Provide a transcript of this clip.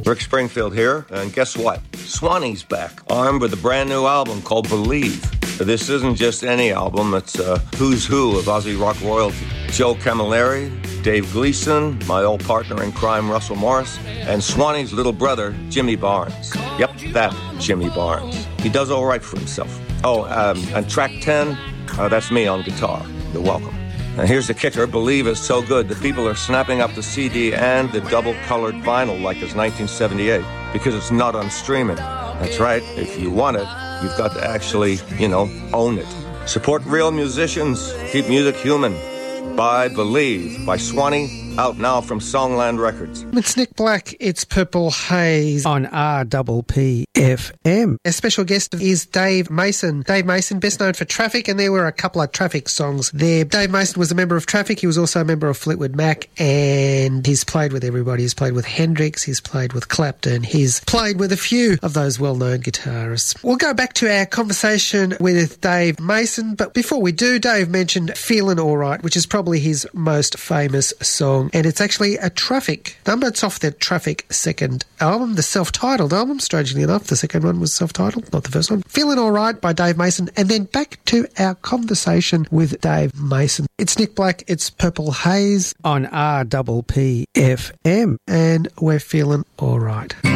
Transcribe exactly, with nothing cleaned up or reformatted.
Rick Springfield here, and guess what? Swanee's back, armed with a brand new album called Believe. This isn't just any album, it's a who's who of Aussie rock royalty. Joe Camilleri, Dave Gleason, my old partner in crime Russell Morris, and Swanee's little brother, Jimmy Barnes. Yep, that Jimmy Barnes. He does all right for himself. Oh, um, and track ten, uh, that's me on guitar. You're welcome. And here's the kicker. Believe is so good that people are snapping up the C D and the double-colored vinyl like it's nineteen seventy-eight because it's not on streaming. That's right. If you want it, you've got to actually, you know, own it. Support real musicians. Keep music human. Buy Believe by Swanee, out now from Songland Records. It's Nick Black, it's Purple Haze on R P P F M. Our special guest is Dave Mason. Dave Mason, best known for Traffic, and there were a couple of Traffic songs there. Dave Mason was a member of Traffic. He was also a member of Fleetwood Mac, and he's played with everybody. He's played with Hendrix, he's played with Clapton, he's played with a few of those well-known guitarists. We'll go back to our conversation with Dave Mason, but before we do, Dave mentioned Feelin' Alright, which is probably his most famous song, and it's actually a Traffic number. It's off the Traffic second album, the self-titled album. Strangely enough, the second one was self-titled, not the first one. Feelin' Alright by Dave Mason, and then back to our conversation with Dave Mason. It's Nick Black, it's Purple Haze on R P P F M, and we're feeling alright.